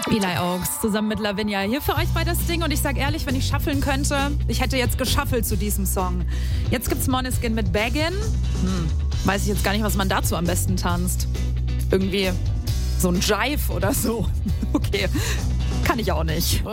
Eli Oaks zusammen mit Lavinia hier für euch bei das Ding. Und ich sag ehrlich, wenn ich shuffeln könnte, ich hätte jetzt geshuffelt zu diesem Song. Jetzt gibt's Måneskin mit Baggin. Weiß ich jetzt gar nicht, was man dazu am besten tanzt. Irgendwie so ein Jive oder so. Okay, kann ich auch nicht.